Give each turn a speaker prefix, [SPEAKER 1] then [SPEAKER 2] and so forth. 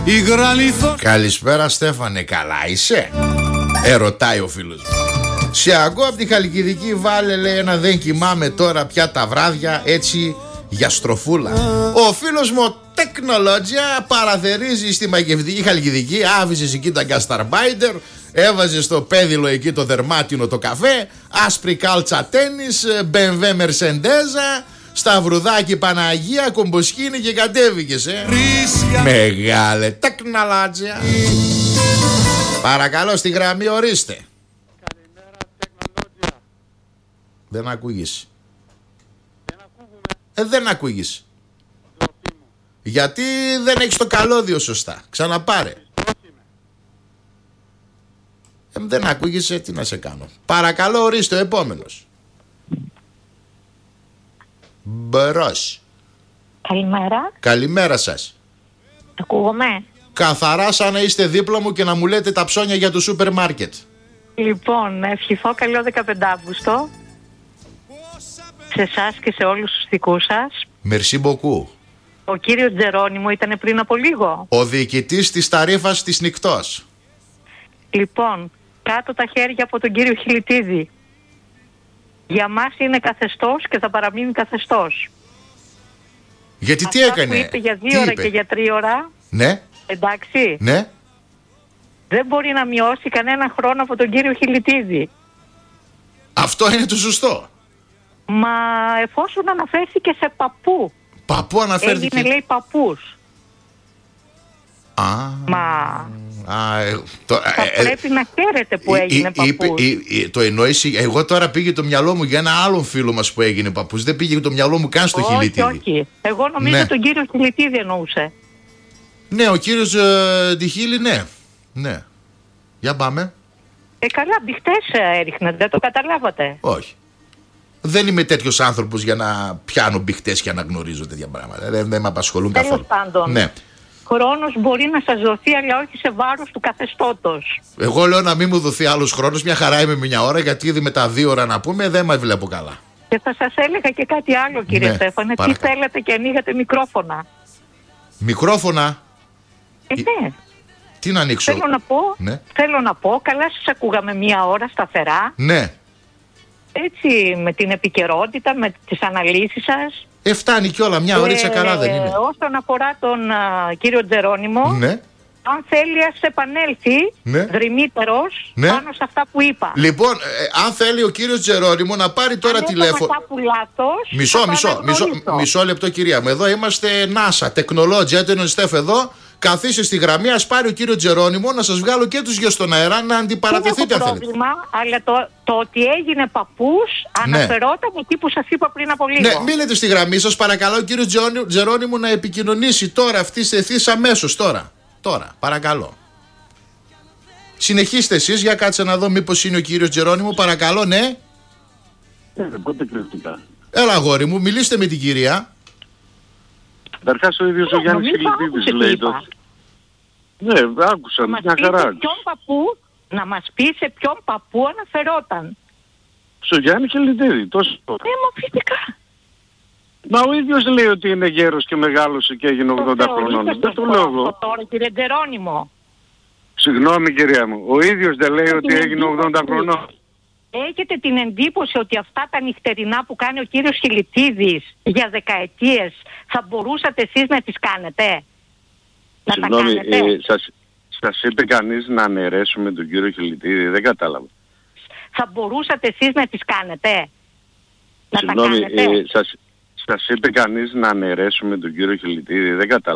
[SPEAKER 1] Καλησπέρα Στέφανε, καλά είσαι? Ρωτάει ο φίλος μου. Σε ακούω από τη Χαλκιδική, βάλε λέει ένα δεν κοιμάμαι τώρα πια τα βράδια έτσι για στροφούλα. Ο φίλος μου Τεκνολότζια παραθερίζει στη μαγευτική Χαλκιδική, άφησε εκεί τα γκασταρμπάιντερ, έβαζε στο πέδιλο εκεί το δερμάτινο το καφέ, άσπρη κάλτσα τένις, BMW Μερσεντέζα, Σταυρουδάκι Παναγία, κομποσκίνη και κατέβηκες Μεγάλε Τεκνολότζια. Παρακαλώ στη γραμμή, ορίστε.
[SPEAKER 2] Καλημέρα Τεκνολότζια.
[SPEAKER 1] Δεν ακούγεις. Δεν ακούγεις. Γιατί δεν έχεις το καλώδιο σωστά. Ξαναπάρε. Δεν ακούγεσαι, τι να σε κάνω. Παρακαλώ ορίστε ο επόμενος. Μπρος.
[SPEAKER 3] Καλημέρα.
[SPEAKER 1] Καλημέρα σας.
[SPEAKER 3] Ακούγομαι?
[SPEAKER 1] Καθαρά σαν να είστε δίπλα μου και να μου λέτε τα ψώνια για το σούπερ μάρκετ.
[SPEAKER 3] Λοιπόν, να ευχηθώ καλό 15 Αύγουστο σε εσάς και σε όλους τους δικούς σας.
[SPEAKER 1] Merci beaucoup.
[SPEAKER 3] Ο κύριος Τζερόνιμο ήταν πριν από λίγο.
[SPEAKER 1] Ο διοικητής της Ταρίφας της Νικτός.
[SPEAKER 3] Λοιπόν, κάτω τα χέρια από τον κύριο Χιλιτίδη. Για μας είναι καθεστώς και θα παραμείνει καθεστώς.
[SPEAKER 1] Γιατί
[SPEAKER 3] αυτά
[SPEAKER 1] τι έκανε?
[SPEAKER 3] Που είπε για 2 ώρα και για 3 ώρα.
[SPEAKER 1] Ναι.
[SPEAKER 3] Εντάξει.
[SPEAKER 1] Ναι.
[SPEAKER 3] Δεν μπορεί να μειώσει κανένα χρόνο από τον κύριο Χιλιτίδη.
[SPEAKER 1] Αυτό είναι το σωστό.
[SPEAKER 3] Μα εφόσον αναφέρθηκε σε παππού.
[SPEAKER 1] Παππού αναφέρθηκε.
[SPEAKER 3] Έγινε λέει παππούς.
[SPEAKER 1] Μα...
[SPEAKER 3] θα πρέπει να χαίρετε που έγινε παππούς.
[SPEAKER 1] Το εννοείς? Εγώ τώρα πήγε το μυαλό μου για ένα άλλον φίλο μας που έγινε παππούς. Δεν πήγε το μυαλό μου καν στο Χιλιτίδη.
[SPEAKER 3] Όχι. Εγώ νομίζω τον κύριο Χιλιτίδη εννοούσε.
[SPEAKER 1] Ναι, ο κύριος Ντιχίλη, ναι. Για πάμε.
[SPEAKER 3] Καλά, μπιχτές έριχνε, δεν το καταλάβατε?
[SPEAKER 1] Όχι. Δεν είμαι τέτοιος άνθρωπος για να πιάνω μπιχτές και να γνωρίζω τέτοια πράγματα. Δεν με απασχολούν καθόλου.
[SPEAKER 3] Τέλος πάντων.
[SPEAKER 1] Ναι.
[SPEAKER 3] Χρόνος μπορεί να σας δοθεί, αλλά όχι σε βάρος του καθεστώτος.
[SPEAKER 1] Εγώ λέω να μην μου δοθεί άλλος χρόνος. Μια χαρά είμαι μια ώρα, γιατί ήδη με τα 2 ώρα να πούμε δεν με βλέπω καλά.
[SPEAKER 3] Και θα σας έλεγα και κάτι άλλο, κύριε Στέφανε. Τι θέλετε και ανοίγατε μικρόφωνα.
[SPEAKER 1] Μικρόφωνα?
[SPEAKER 3] Ναι.
[SPEAKER 1] Τι να ανοίξω?
[SPEAKER 3] Θέλω να πω, καλά σας ακούγαμε 1 ώρα σταθερά.
[SPEAKER 1] Ναι.
[SPEAKER 3] Έτσι, με την επικαιρότητα, με τις αναλύσεις σας.
[SPEAKER 1] Φτάνει κιόλα, 1 ωρίτσα καλά δεν είναι?
[SPEAKER 3] Όσον αφορά τον κύριο Τζερόνιμο, αν θέλει ας επανέλθει δρυμύτερος πάνω σε αυτά που είπα.
[SPEAKER 1] Λοιπόν, αν θέλει ο κύριος Τζερόνιμο να πάρει τώρα τηλέφωνο. Μισό λεπτό κυρία μου. Εδώ είμαστε NASA, Τεκνολότζια, έντονο Στέφ εδώ. Καθίστε στη γραμμή, ας πάρει ο κύριο Τζερόνιμο να σας βγάλω και τους 2 στον αέρα να αντιπαρατηθείτε αν θέλετε. Δεν
[SPEAKER 3] πρόβλημα, αλλά το ότι έγινε παππούς αναφερόταν εκεί που σας είπα πριν από λίγο.
[SPEAKER 1] Ναι, μείνετε στη γραμμή σας, παρακαλώ ο κύριος Τζερόνιμο να επικοινωνήσει τώρα ευθύς αμέσως τώρα, παρακαλώ. Συνεχίστε εσείς, για κάτσε να δω μήπως είναι ο κύριος Τζερόνιμο, παρακαλώ, ναι.
[SPEAKER 4] Πότε κρυφτικά.
[SPEAKER 1] Έλα αγόρι μου, μιλήστε με την κυρία.
[SPEAKER 4] Καταρχάς ο ίδιος ο Γιάννης Χιλιτίδης λέει το. Ναι, άκουσα, μια χαρά.
[SPEAKER 3] Να μας πει σε ποιον παππού αναφερόταν.
[SPEAKER 4] Στο Γιάννη Χιλιτίδη, τόσο.
[SPEAKER 3] Μα φυσικά.
[SPEAKER 4] Μα ο ίδιος λέει ότι είναι γέρος και μεγάλωσε και έγινε 80 χρονών. Δεν το λέω εγώ.
[SPEAKER 3] Τώρα κύριε Τζερόνιμο.
[SPEAKER 4] Συγγνώμη κυρία μου, ο ίδιος δεν λέει ότι έγινε 80 χρονών.
[SPEAKER 3] Έχετε την εντύπωση ότι αυτά τα νυχτερινά που κάνει ο κύριος Χιλιτίδης για δεκαετίες θα μπορούσατε εσείς να τις κάνετε?
[SPEAKER 4] Συγγνώμη, σας είπε κανείς να αναιρέσουμε τον κύριο Χιλιτίδη? Δεν κατάλαβα.
[SPEAKER 3] Θα μπορούσατε εσείς να τις κάνετε?
[SPEAKER 4] Συγγνώμη, σας είπε κανείς να αναιρέσουμε τον κύριο Χιλιτίδη? Δεν κατάλαβα.